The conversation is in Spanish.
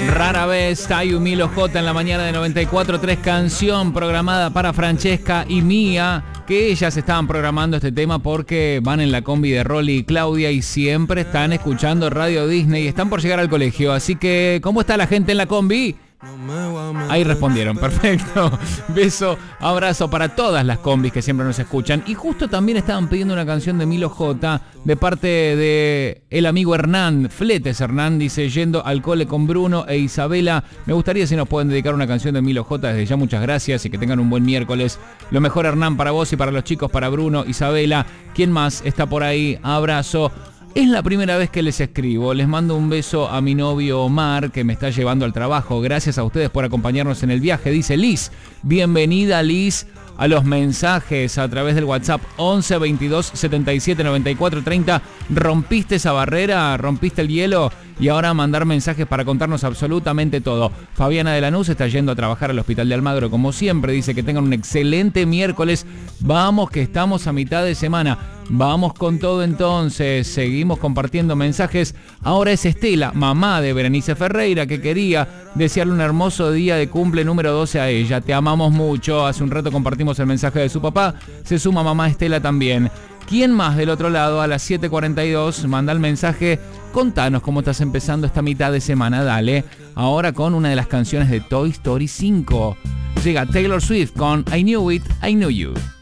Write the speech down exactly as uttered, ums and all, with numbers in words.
Rara vez, Tayu Milo J en la mañana de noventa y cuatro punto tres, canción programada para Francesca y Mía, que ellas estaban programando este tema porque van en la combi de Rolly y Claudia y siempre están escuchando Radio Disney y están por llegar al colegio. Así que, ¿cómo está la gente en la combi? Ahí respondieron, perfecto. Beso, abrazo para todas las combis que siempre nos escuchan. Y justo también estaban pidiendo una canción de Milo J de parte de el amigo Hernán Fletes. Hernán dice, yendo al cole con Bruno e Isabela. Me gustaría si nos pueden dedicar una canción de Milo J. Desde ya muchas gracias y que tengan un buen miércoles. Lo mejor, Hernán, para vos y para los chicos, para Bruno, Isabela. ¿Quién más está por ahí? Abrazo. Es la primera vez que les escribo. Les mando un beso a mi novio Omar, que me está llevando al trabajo. Gracias a ustedes por acompañarnos en el viaje. Dice Liz. Bienvenida, Liz, a los mensajes a través del WhatsApp once veintidós setenta y siete noventa y cuatro treinta. Rompiste esa barrera, rompiste el hielo y ahora a mandar mensajes para contarnos absolutamente todo. Fabiana de Lanús está yendo a trabajar al Hospital de Almagro como siempre. Dice que tengan un excelente miércoles. Vamos, que estamos a mitad de semana. Vamos con todo entonces, seguimos compartiendo mensajes. Ahora es Estela, mamá de Berenice Ferreira, que quería desearle un hermoso día de cumple número doce a ella. Te amamos mucho. Hace un rato compartimos el mensaje de su papá. Se suma mamá Estela también. ¿Quién más del otro lado? A las siete cuarenta y dos manda el mensaje. Contanos cómo estás empezando esta mitad de semana, dale. Ahora con una de las canciones de Toy Story cinco. Llega Taylor Swift con I Knew It, I Knew You.